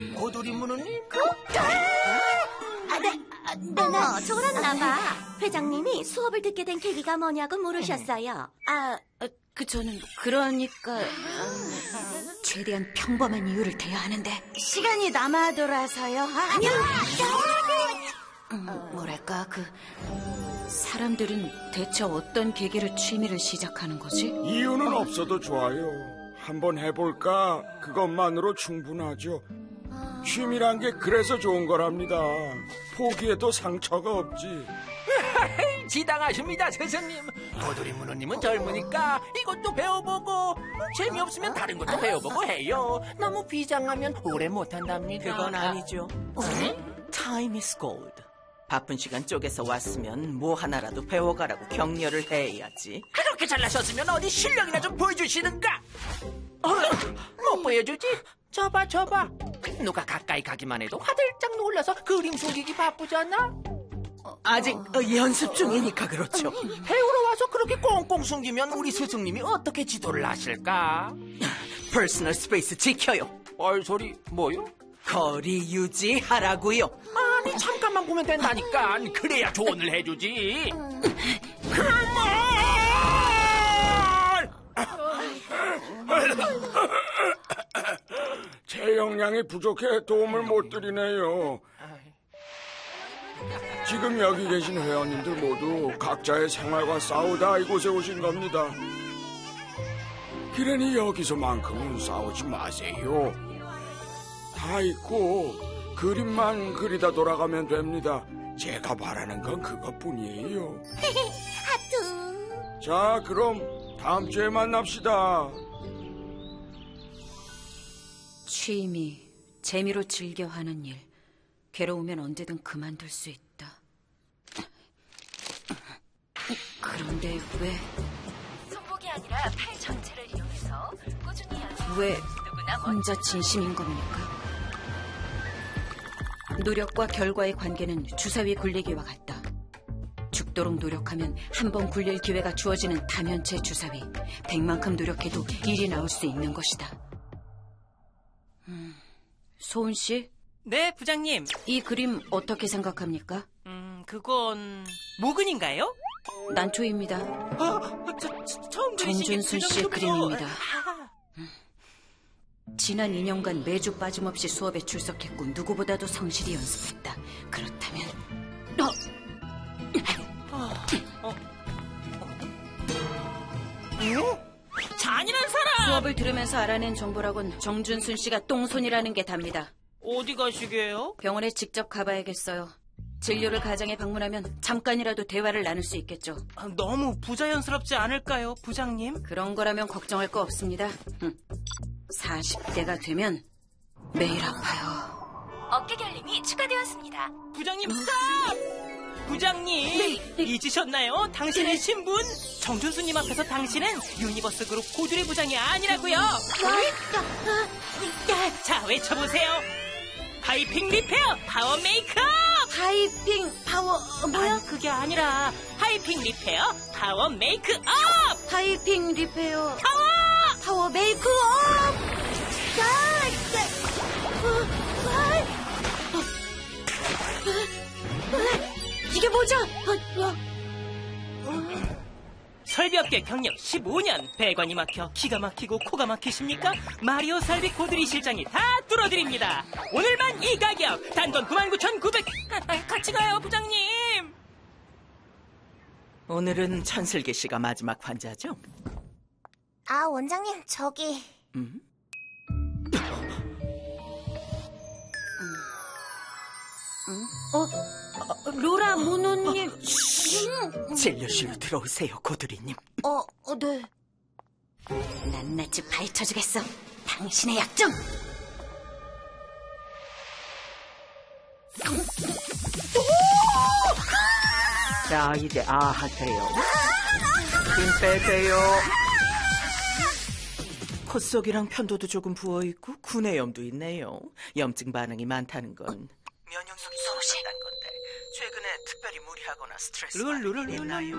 고두리 무느님? 네. 졸았나 봐. 회장님이 수업을 듣게 된 계기가 뭐냐고 물으셨어요. 저는 그러니까 최대한 평범한 이유를 대야 하는데 시간이 남아돌아서요. 아니요. 뭐랄까 사람들은 대체 어떤 계기로 취미를 시작하는 거지? 이유는 없어도 좋아요. 한번 해볼까? 그것만으로 충분하죠. 취미란 게 그래서 좋은 거랍니다. 포기해도 상처가 없지. 지당하십니다, 스승님. 고두리 무느님은 젊으니까 이것도 배워보고 재미없으면 다른 것도 배워보고 해요. 너무 비장하면 오래 못한답니다. 그건 아니죠. Time is gold. 바쁜 시간 쪼개서 왔으면 뭐 하나라도 배워가라고 격려를 해야지. 그렇게 잘나셨으면 어디 실력이나 좀 보여주시는가? 못 보여주지? 저봐. 누가 가까이 가기만 해도 화들짝 놀라서 그림 숨기기 바쁘잖아? 아직 연습 중이니까 그렇죠. 배우러 와서 그렇게 꽁꽁 숨기면 우리 스승님이 어떻게 지도를 하실까? 퍼스널 스페이스 지켜요. 얼소리 뭐요? 거리 유지하라고요. 아니 잠깐만 보면 된다니까. 그래야 조언을 해주지. 제 역량이 부족해 도움을 못 드리네요. 지금 여기 계신 회원님들 모두 각자의 생활과 싸우다 이곳에 오신 겁니다. 그러니 여기서만큼은 싸우지 마세요. 다 있고 그림만 그리다 돌아가면 됩니다. 제가 바라는 건 그것뿐이에요. 하트. 자, 그럼 다음 주에 만납시다. 취미, 재미로 즐겨 하는 일. 괴로우면 언제든 그만둘 수 있다. 그런데 왜? 손목이 아니라 팔 전체를 이용해서 꾸준히 왜 누구나 혼자 진심인 겁니까? 노력과 결과의 관계는 주사위 굴리기와 같다. 죽도록 노력하면 한 번 굴릴 기회가 주어지는 다면체 주사위. 100만큼 노력해도 일이 나올 수 있는 것이다. 소은 씨? 네, 부장님. 이 그림 어떻게 생각합니까? 그건 모근인가요? 난초입니다. 처음 들으시게 정준순 씨의 그림입니다. 지난 2년간 매주 빠짐없이 수업에 출석했고 누구보다도 성실히 연습했다. 그렇다면 잔인한 사람! 수업을 들으면서 알아낸 정보라곤 정준순 씨가 똥손이라는 게 답니다. 어디 가시게요? 병원에 직접 가봐야겠어요. 진료를 가정에 방문하면 잠깐이라도 대화를 나눌 수 있겠죠. 너무 부자연스럽지 않을까요, 부장님? 그런 거라면 걱정할 거 없습니다. 40대가 되면 매일 아파요. 어깨 결림이 추가되었습니다. 부장님, 스탑! 부장님, 잊으셨나요? 당신의 신분? 정준수님 앞에서 당신은 유니버스 그룹 고두리 부장이 아니라고요. 자, 외쳐보세요. 하이핑 리페어 파워 메이크업! 하이핑 파워 뭐야? 아니, 그게 아니라 하이핑 리페어 파워 메이크업! 하이핑 리페어 파워 메이크업! 이게 뭐죠? 설비업계 경력 15년. 배관이 막혀 기가 막히고 코가 막히십니까? 마리오 설비 고두리 실장이 다 뚫어드립니다. 오늘만 이 가격 단돈 99,900. 같이 가요, 부장님. 오늘은 천슬기 씨가 마지막 환자죠? 원장님, 저기. 로라 문호님. 진료실로 들어오세요, 고두리님. 네. 낱낱이 파헤쳐주겠어. 당신의 약점. 자, 이제 하세요. 힘 빼세요. 콧속이랑 편도도 조금 부어있고 구내염도 있네요. 염증 반응이 많다는 건 면역력이 떨어진다는 건데 최근에 특별히 무리하거나 스트레스 많이 있나요?